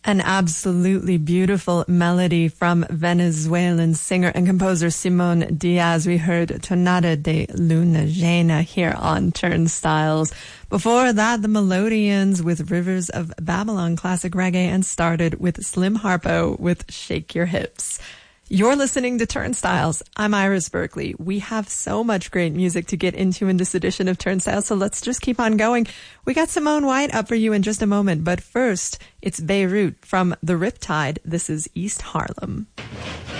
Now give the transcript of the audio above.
An absolutely beautiful melody from Venezuelan singer and composer Simón Díaz. We heard Tonada de Luna Llena here on Turnstiles. Before that, the Melodians with Rivers of Babylon, classic reggae, and started with Slim Harpo with Shake Your Hips. You're listening to Turnstiles. I'm Iris Berkeley. We have so much great music to get into in this edition of Turnstiles, so let's just keep on going. We got Simone White up for you in just a moment, but first, it's Beirut from The Riptide. This is East Harlem.